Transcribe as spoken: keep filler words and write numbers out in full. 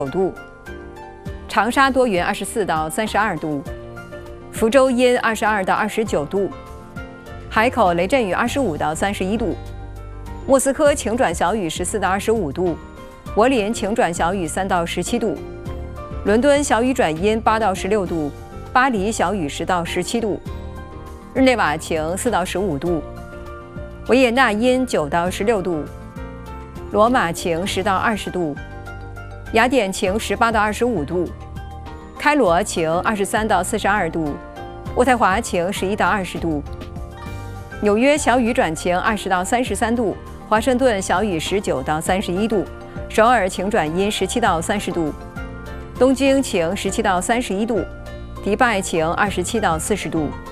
度，长沙多云二十四到三十二度，福州阴二十二到二十九度，海口雷阵雨二十五到三十一度，莫斯科晴转小雨十四到二十五度，柏林晴转小雨三到十七度，伦敦小雨转阴八到十六度，巴黎小雨十到十七度，日内瓦晴四到十五度，维也纳阴九到十六度，罗马晴十到二十度，雅典晴十八到二十五度，开罗晴二十三到四十二度，渥太华晴十一到二十度，纽约小雨转晴二十到三十三度，华盛顿小雨十九到三十一度，首尔晴转阴十七到三十度，东京晴十七到三十一度，迪拜晴二十七到四十度。